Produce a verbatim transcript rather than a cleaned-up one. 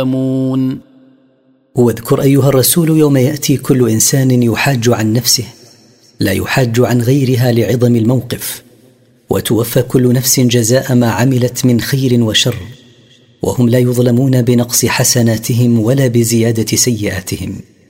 واذكر أيها الرسول يوم يأتي كل إنسان يحاج عن نفسه لا يحاج عن غيرها لعظم الموقف، وتوفى كل نفس جزاء ما عملت من خير وشر، وهم لا يظلمون بنقص حسناتهم ولا بزيادة سيئاتهم.